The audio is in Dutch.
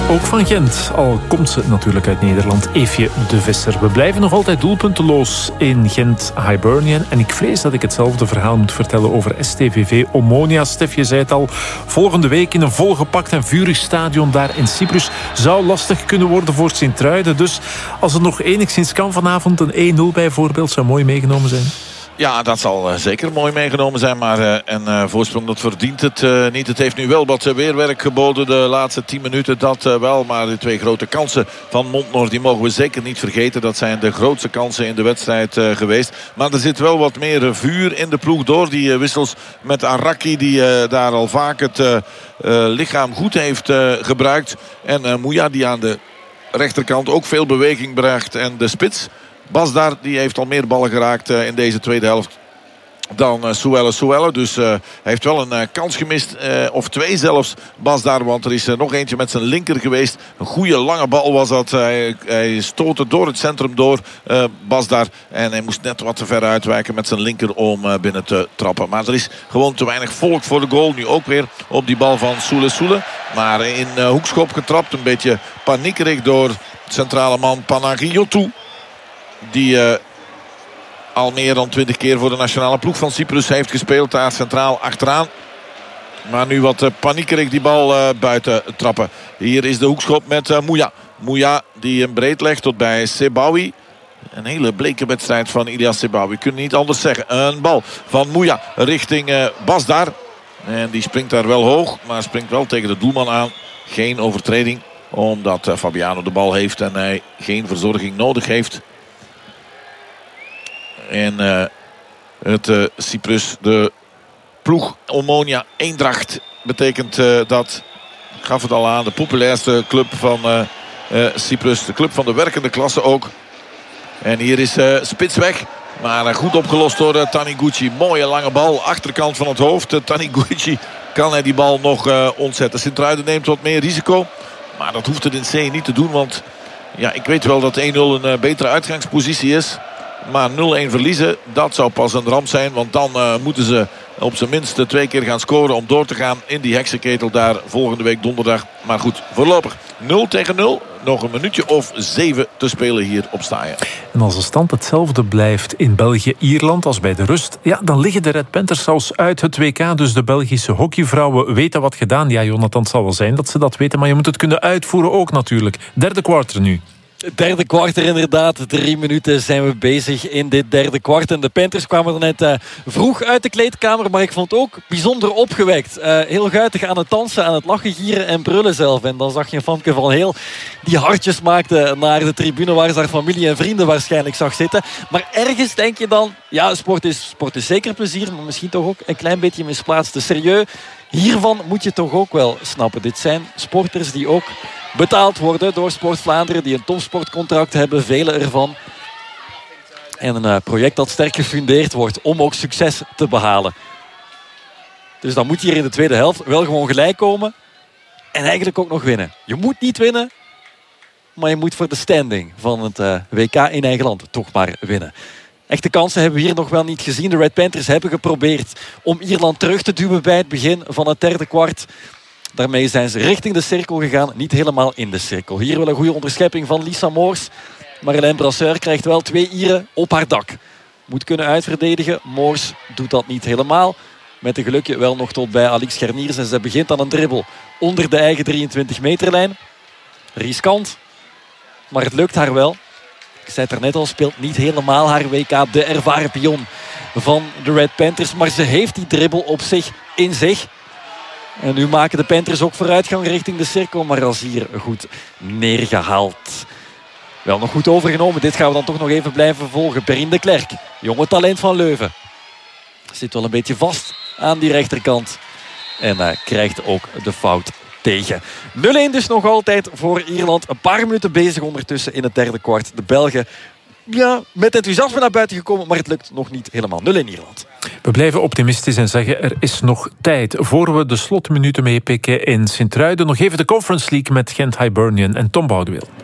Ook van Gent, al komt ze natuurlijk uit Nederland, Eefje de Visser. We blijven nog altijd doelpunteloos in Gent-Hibernian. En ik vrees dat ik hetzelfde verhaal moet vertellen over STVV Omonia. Stef, je zei het al, volgende week in een volgepakt en vurig stadion daar in Cyprus. Zou lastig kunnen worden voor Sint-Truiden. Dus als het nog enigszins kan vanavond, een 1-0 bijvoorbeeld, zou mooi meegenomen zijn. Ja, dat zal zeker mooi meegenomen zijn. Maar een voorsprong, dat verdient het niet. Het heeft nu wel wat weerwerk geboden de laatste 10 minuten. Dat wel, maar de 2 grote kansen van Montnor, die mogen we zeker niet vergeten. Dat zijn de grootste kansen in de wedstrijd geweest. Maar er zit wel wat meer vuur in de ploeg door die wissels met Araki, die daar al vaak het lichaam goed heeft gebruikt. En Mouya, die aan de rechterkant ook veel beweging bracht. En de spits Basdar, die heeft al meer ballen geraakt in deze tweede helft dan Souelle. Dus hij heeft wel een kans gemist. Of 2 zelfs, Basdar. Want er is nog eentje met zijn linker geweest. Een goede lange bal was dat. Hij stootte door het centrum door, Basdar. En hij moest net wat te ver uitwijken met zijn linker om binnen te trappen. Maar er is gewoon te weinig volk voor de goal. Nu ook weer op die bal van Soule. Maar in hoekschop getrapt. Een beetje paniekerig door centrale man Panagiotou. Die al meer dan 20 keer voor de nationale ploeg van Cyprus heeft gespeeld. Daar centraal achteraan. Maar nu wat paniekerig die bal buiten trappen. Hier is de hoekschop met Mouya. Mouya die hem breed legt tot bij Sebaoui. Een hele bleke wedstrijd van Ilias Sebaoui. We kunnen niet anders zeggen. Een bal van Mouya richting Basdar. En die springt daar wel hoog. Maar springt wel tegen de doelman aan. Geen overtreding. Omdat Fabiano de bal heeft en hij geen verzorging nodig heeft. En het Cyprus, de ploeg Omonia Eendracht, betekent dat, ik gaf het al aan, de populairste club van Cyprus. De club van de werkende klasse ook. En hier is spits weg. Maar goed opgelost door Taniguchi. Mooie lange bal, achterkant van het hoofd. Taniguchi kan hij die bal nog ontzetten. Sint-Truiden neemt wat meer risico. Maar dat hoeft het in C niet te doen. Want ja, ik weet wel dat 1-0 een betere uitgangspositie is. Maar 0-1 verliezen, dat zou pas een ramp zijn. Want dan moeten ze op zijn minst 2 keer gaan scoren om door te gaan in die heksenketel daar volgende week donderdag. Maar goed, voorlopig 0-0. Nog een minuutje of 7 te spelen hier op Staaien. En als de stand hetzelfde blijft in België-Ierland als bij de rust, ja, dan liggen de Red Panthers zelfs uit het WK. Dus de Belgische hockeyvrouwen weten wat gedaan. Ja, Jonathan, het zal wel zijn dat ze dat weten, maar je moet het kunnen uitvoeren ook natuurlijk. Derde kwart nu. Derde kwart inderdaad. 3 minuten zijn we bezig in dit derde kwart. En de Panthers kwamen er net vroeg uit de kleedkamer. Maar ik vond het ook bijzonder opgewekt. Heel guitig aan het dansen, aan het lachen, gieren en brullen zelf. En dan zag je Famke van Heel die hartjes maakte naar de tribune waar ze haar familie en vrienden waarschijnlijk zag zitten. Maar ergens denk je dan, ja, sport is zeker plezier. Maar misschien toch ook een klein beetje misplaatst. Serieus, hiervan moet je toch ook wel snappen. Dit zijn sporters die ook betaald worden door Sport Vlaanderen, die een topsportcontract hebben, vele ervan. En een project dat sterk gefundeerd wordt om ook succes te behalen. Dus dan moet je hier in de tweede helft wel gewoon gelijk komen. En eigenlijk ook nog winnen. Je moet niet winnen, maar je moet voor de standing van het WK in eigen land toch maar winnen. Echte kansen hebben we hier nog wel niet gezien. De Red Panthers hebben geprobeerd om Ierland terug te duwen bij het begin van het derde kwart. Daarmee zijn ze richting de cirkel gegaan. Niet helemaal in de cirkel. Hier wel een goede onderschepping van Lisa Moors. Marjolein Brasseur krijgt wel 2 Ieren op haar dak. Moet kunnen uitverdedigen. Moors doet dat niet helemaal. Met een gelukje wel nog tot bij Alix Gerniers. En ze begint aan een dribbel onder de eigen 23 meterlijn. Riskant. Maar het lukt haar wel. Ik zei het er net al, speelt niet helemaal haar WK. De ervaren pion van de Red Panthers. Maar ze heeft die dribbel op zich in zich. En nu maken de Panthers ook vooruitgang richting de cirkel. Maar als hier goed neergehaald. Wel nog goed overgenomen. Dit gaan we dan toch nog even blijven volgen. Perrine de Klerk, jonge talent van Leuven. Zit wel een beetje vast aan die rechterkant. En krijgt ook de fout tegen. 0-1 dus nog altijd voor Ierland. Een paar minuten bezig ondertussen in het derde kwart. De Belgen, ja, met enthousiasme naar buiten gekomen. Maar het lukt nog niet helemaal. 0-1 Ierland. We blijven optimistisch en zeggen er is nog tijd. Voor we de slotminuten meepikken in Sint-Truiden. Nog even de Conference League met Gent-Hibernian en Tom Boudewil.